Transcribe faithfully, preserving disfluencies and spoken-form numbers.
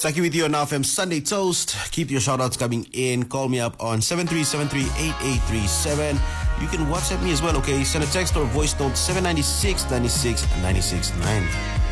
Saki with you on F M Sunday Toast. Keep your shoutouts coming in. Call me up on seven three seven three, eight eight three seven. You can WhatsApp me as well, okay? Send a text or voice note seven nine six, nine six nine six nine.